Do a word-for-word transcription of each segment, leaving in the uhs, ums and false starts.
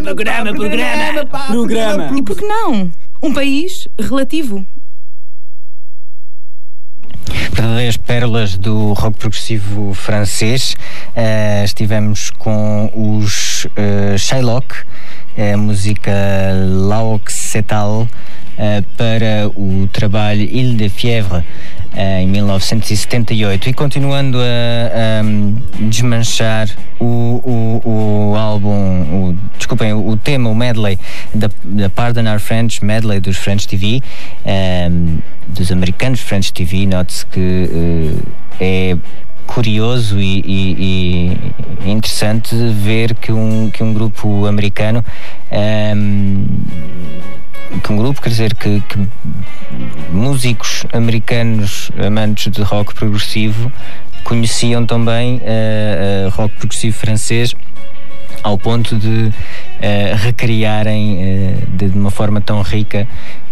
programa, programa, pá, programa. E por que não? Um país relativo. Verdadeiras pérolas do rock progressivo francês. Uh, estivemos com os uh, Shylock, a música L'Occitan, uh, para o trabalho Île de Fièvre, uh, em mil novecentos e setenta e oito. E continuando a, a desmanchar o, o, o álbum, o, desculpem, o, o tema, o medley da, da Pardon Our French, medley dos French T V, um, dos americanos French T V. Note-se que uh, é curioso e, e, e interessante ver que um, que um grupo americano, um, que um grupo, quer dizer, que, que músicos americanos amantes de rock progressivo conheciam também uh, uh, rock progressivo francês, ao ponto de uh, recriarem uh, de, de uma forma tão rica,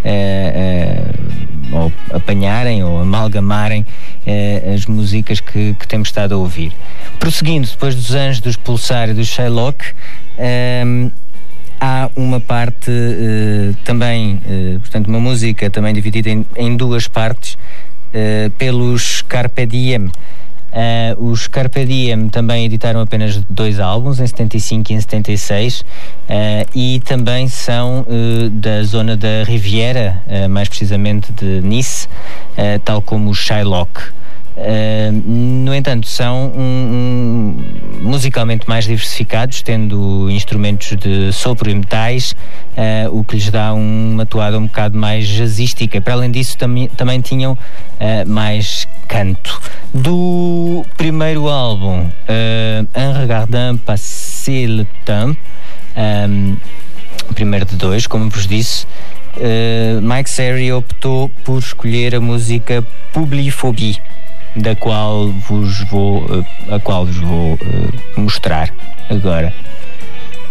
uh, uh, ou apanharem ou amalgamarem uh, as músicas que, que temos estado a ouvir. Prosseguindo, depois dos Anjos, dos Pulsar e dos Shylock, um, há uma parte uh, também, uh, portanto, uma música também dividida em, em duas partes, uh, pelos Carpe Diem. Uh, os Carpe Diem também editaram apenas dois álbuns, em setenta e cinco e em setenta e seis, uh, e também são uh, da zona da Riviera, uh, mais precisamente de Nice, uh, tal como os Shylock. Uh, no entanto, são um, um, musicalmente mais diversificados, tendo instrumentos de sopro e metais, uh, o que lhes dá uma toada um bocado mais jazzística. Para além disso, tam- também tinham uh, mais canto. Do primeiro álbum, uh, En Regardant Passer le Temps, um, primeiro de dois, como vos disse, uh, Mike Serry optou por escolher a música Publiphobie, da qual vos vou, a qual vos vou uh, mostrar agora.